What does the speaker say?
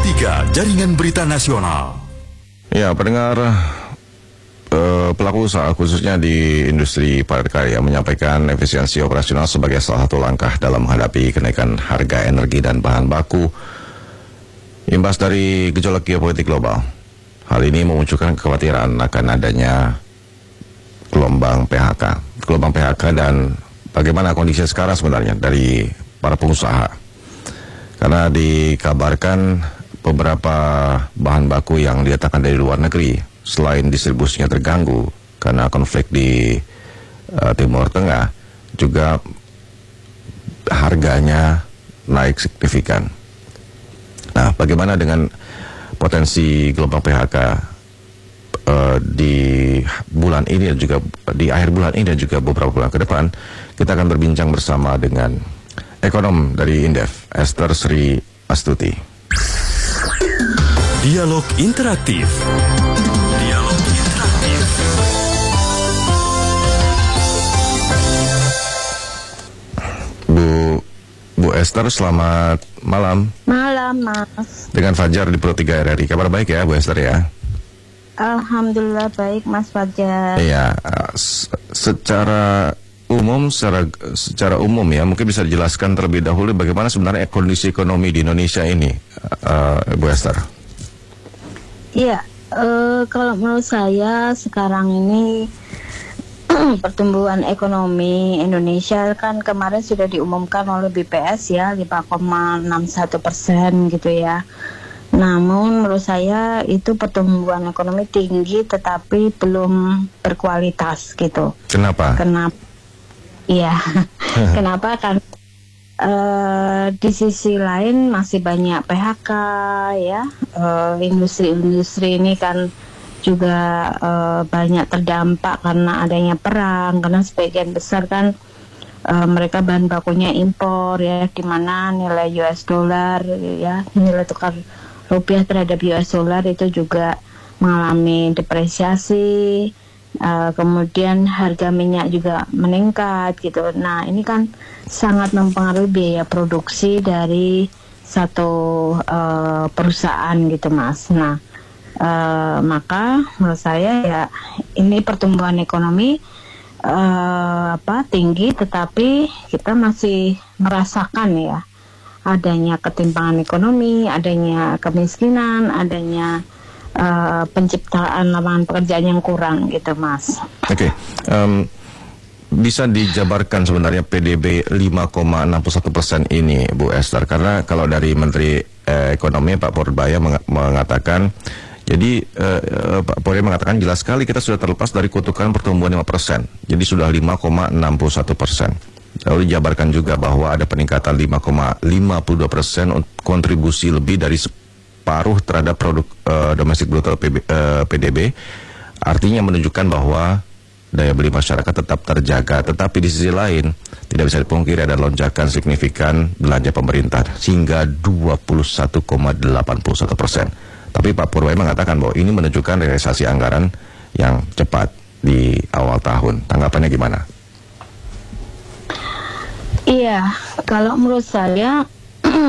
3 Jaringan Berita Nasional. Ya, pendengar, pelaku usaha khususnya di industri padat karya menyampaikan efisiensi operasional sebagai salah satu langkah dalam menghadapi kenaikan harga energi dan bahan baku imbas dari gejolak geopolitik global. Hal ini memunculkan kekhawatiran akan adanya gelombang PHK dan bagaimana kondisi sekarang sebenarnya dari para pengusaha. Karena dikabarkan beberapa bahan baku yang didatangkan dari luar negeri, selain distribusinya terganggu karena konflik di Timur Tengah, juga harganya naik signifikan. Nah, bagaimana dengan potensi gelombang PHK di bulan ini dan juga di akhir bulan ini dan juga beberapa bulan ke depan? Kita akan berbincang bersama dengan ekonom dari Indef, Esther Sri Astuti. Dialog interaktif. Dialog interaktif. Bu Esther, selamat malam. Malam, Mas. Dengan Fajar di Pro 3 RRI. Kabar baik ya, Bu Esther ya? Alhamdulillah baik, Mas Fajar. Iya, secara umum ya, mungkin bisa dijelaskan terlebih dahulu bagaimana sebenarnya kondisi ekonomi di Indonesia ini, Bu Esther. Iya, kalau menurut saya sekarang ini pertumbuhan ekonomi Indonesia kan kemarin sudah diumumkan oleh BPS ya 5,61% gitu ya. Namun menurut saya itu pertumbuhan ekonomi tinggi tetapi belum berkualitas gitu. Kenapa? Iya, kenapa kan di sisi lain masih banyak PHK ya, industri-industri ini kan juga banyak terdampak karena adanya perang, karena sebagian besar kan mereka bahan bakunya impor ya, di mana nilai US dollar ya, nilai tukar rupiah terhadap US dollar itu juga mengalami depresiasi. Kemudian harga minyak juga meningkat gitu. Nah, ini kan sangat mempengaruhi biaya produksi dari satu perusahaan gitu, Mas. Nah, maka menurut saya ya ini pertumbuhan ekonomi tinggi, tetapi kita masih merasakan ya adanya ketimpangan ekonomi, adanya kemiskinan, adanya penciptaan lapangan pekerjaan yang kurang gitu, Mas. Oke. Bisa dijabarkan sebenarnya PDB 5,61% ini, Bu Esther, karena kalau dari Menteri Ekonomi Pak Purbaya mengatakan, jadi Pak Purbaya mengatakan jelas sekali kita sudah terlepas dari kutukan pertumbuhan 5%, jadi sudah 5,61%. Lalu dijabarkan juga bahwa ada peningkatan 5,52% kontribusi lebih dari paruh terhadap produk domestik bruto PDB, artinya menunjukkan bahwa daya beli masyarakat tetap terjaga. Tetapi di sisi lain tidak bisa dipungkiri ada lonjakan signifikan belanja pemerintah hingga 21,81%. Tapi Pak Purbaya mengatakan bahwa ini menunjukkan realisasi anggaran yang cepat di awal tahun. Tanggapannya gimana? Iya, kalau menurut saya